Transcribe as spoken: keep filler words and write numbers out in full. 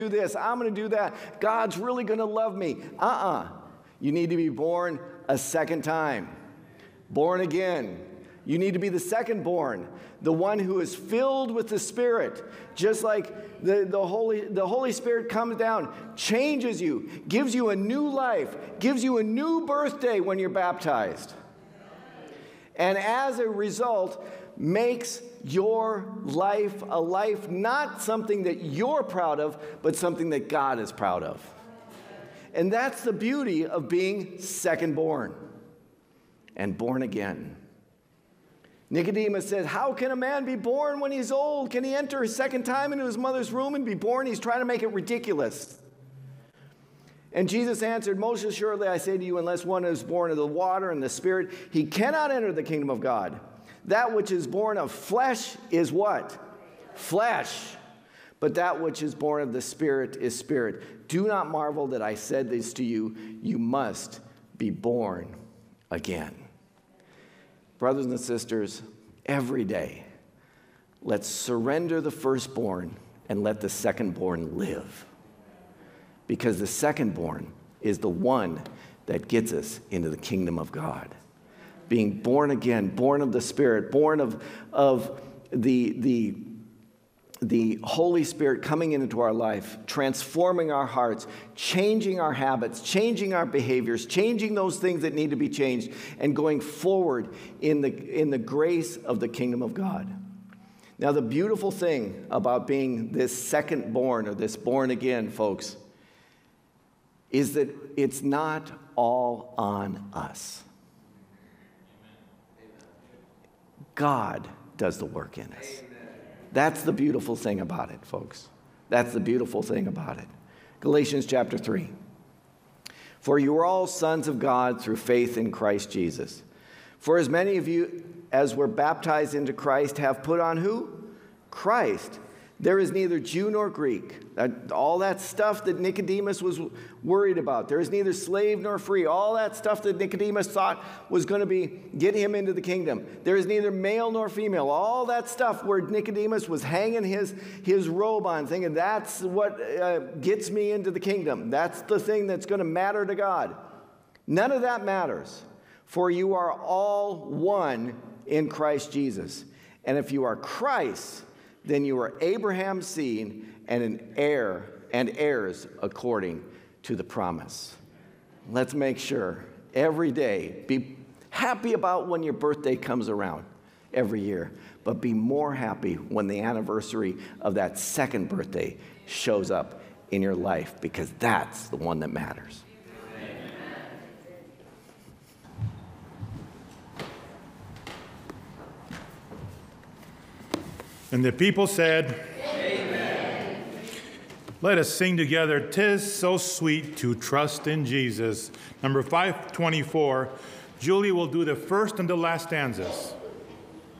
do this, I'm going to do that. God's really going to love me. Uh-uh. You need to be born a second time. Born again. You need to be the second born, the one who is filled with the Spirit. Just like the, the, Holy, the Holy Spirit comes down, changes you, gives you a new life, gives you a new birthday when you're baptized. And as a result, makes your life a life not something that you're proud of, but something that God is proud of. And that's the beauty of being second born and born again. Nicodemus said, how can a man be born when he's old? Can he enter a second time into his mother's womb and be born? He's trying to make it ridiculous. And Jesus answered, most assuredly I say to you, unless one is born of the water and the Spirit, he cannot enter the kingdom of God. That which is born of flesh is what? Flesh. But that which is born of the Spirit is spirit. Do not marvel that I said this to you. You must be born again. Brothers and sisters, every day, let's surrender the firstborn and let the secondborn live. Because the secondborn is the one that gets us into the kingdom of God. Being born again, born of the Spirit, born of, of the, the, the Holy Spirit coming into our life, transforming our hearts, changing our habits, changing our behaviors, changing those things that need to be changed, and going forward in the, in the grace of the kingdom of God. Now, the beautiful thing about being this second born or this born again, folks, is that it's not all on us. God does the work in us. That's the beautiful thing about it, folks. That's the beautiful thing about it. Galatians chapter three. For you are all sons of God through faith in Christ Jesus. For as many of you as were baptized into Christ have put on who? Christ. There is neither Jew nor Greek. That, all that stuff that Nicodemus was worried about. There is neither slave nor free. All that stuff that Nicodemus thought was going to be get him into the kingdom. There is neither male nor female. All that stuff where Nicodemus was hanging his, his robe on, thinking that's what uh, gets me into the kingdom. That's the thing that's going to matter to God. None of that matters. For you are all one in Christ Jesus. And if you are Christ, then you are Abraham's seed and an heir and heirs according to the promise. Let's make sure every day, be happy about when your birthday comes around every year, but be more happy when the anniversary of that second birthday shows up in your life, because that's the one that matters. And the people said, amen. Let us sing together, "'Tis so sweet to trust in Jesus." Number five twenty-four. Julie will do the first and the last stanzas.